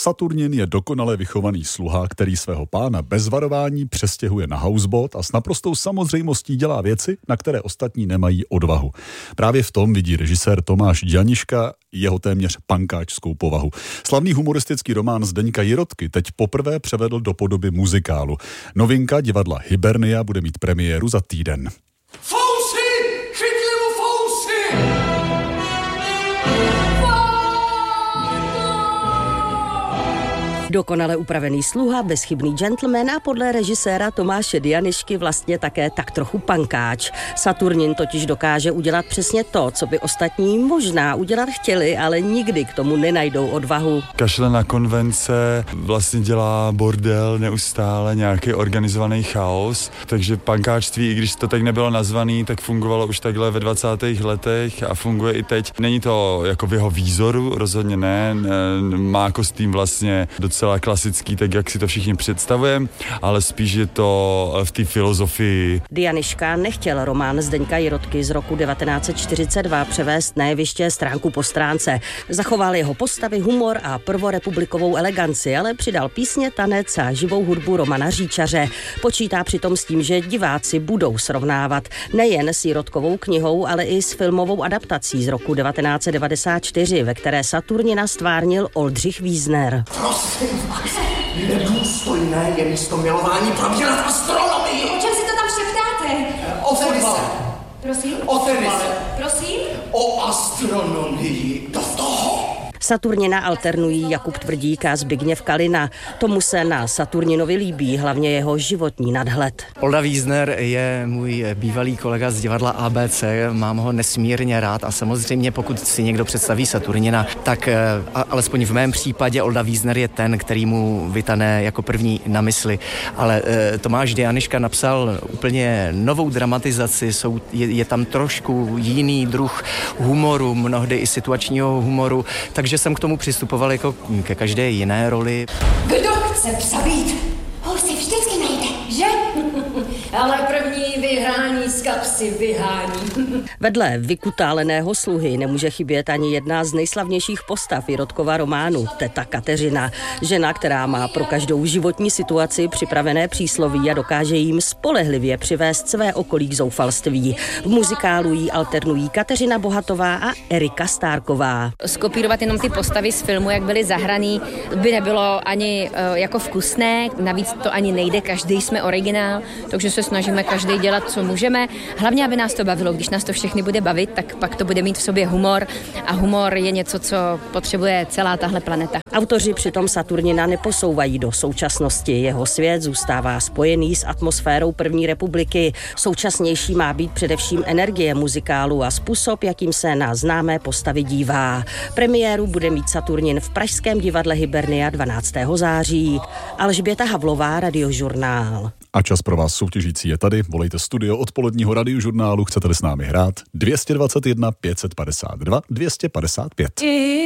Saturnin je dokonale vychovaný sluha, který svého pána bez varování přestěhuje na houseboat a s naprostou samozřejmostí dělá věci, na které ostatní nemají odvahu. Právě v tom vidí režisér Tomáš Děaniška jeho téměř pankáčskou povahu. Slavný humoristický román Zdeňka Jirotky teď poprvé převedl do podoby muzikálu. Novinka divadla Hibernia bude mít premiéru za týden. Fousy! Chytli mu fousy! Dokonale upravený sluha, bezchybný gentleman a podle režiséra Tomáše Děanišky vlastně také tak trochu pankáč. Saturnin totiž dokáže udělat přesně to, co by ostatní možná udělat chtěli, ale nikdy k tomu nenajdou odvahu. Kašle na konvence, vlastně dělá bordel neustále, nějaký organizovaný chaos, takže pankáčství, i když to tak nebylo nazvaný, tak fungovalo už takhle ve 20. letech a funguje i teď. Není to jako v jeho výzoru, rozhodně ne, má kostým vlastně docela klasický, tak jak si to všichni představujeme, ale spíš je to v té filozofii. Děaniška nechtěl román Zdeňka Jirotky z roku 1942 převést na jeviště stránku po stránce. Zachoval jeho postavy, humor a prvorepublikovou eleganci, ale přidal písně, tanec a živou hudbu Romana Říčaře. Počítá přitom s tím, že diváci budou srovnávat nejen s Jirotkovou knihou, ale i s filmovou adaptací z roku 1994, ve které Saturnina stvárnil Oldřich Wiesner. Prosím vás, nedůstojné je místo milování probírat astronomii. O čem si to tam šeptáte? O fotbale. Prosím? O tenise. Prosím? O astronomii. Do toho. Saturnina alternují Jakub Tvrdík a Zbigněv Kalina. Tomu se na Saturninovi líbí hlavně jeho životní nadhled. Olda Wiesner je můj bývalý kolega z divadla ABC, mám ho nesmírně rád a samozřejmě pokud si někdo představí Saturnina, tak alespoň v mém případě Olda Wiesner je ten, který mu vytane jako první na mysli. Ale Tomáš Děaniška napsal úplně novou dramatizaci, je tam trošku jiný druh humoru, mnohdy i situačního humoru, takže jsem k tomu přistupoval jako ke každé jiné roli. Kdo chce přabít? Ho si vždycky najde, že? Ale první vyhrání z kapsy vyhání. Vedle vykutáleného sluhy nemůže chybět ani jedna z nejslavnějších postav Jirotkova románu, teta Kateřina. Žena, která má pro každou životní situaci připravené přísloví a dokáže jim spolehlivě přivést své okolí k zoufalství. V muzikálu jí alternují Kateřina Bohatová a Erika Stárková. Skopírovat jenom ty postavy z filmu, jak byly zahraný, by nebylo ani jako vkusné, navíc to ani nejde, každý jsme originál, takže se snažíme každý dělat, co můžeme. Hlavně, aby nás to bavilo. Když nás to všechny bude bavit, tak pak to bude mít v sobě humor a humor je něco, co potřebuje celá tahle planeta. Autoři přitom Saturnina neposouvají do současnosti. Jeho svět zůstává spojený s atmosférou první republiky. Současnější má být především energie muzikálu a způsob, jakým se na známé postavy dívá. Premiéru bude mít Saturnin v pražském divadle Hibernia 12. září. Alžběta Havlová, Radiožurnál. A čas pro vás soutěžící je tady. Volejte studio odpoledního Radiožurnálu. Chcete-li s námi hrát? 221 552 255.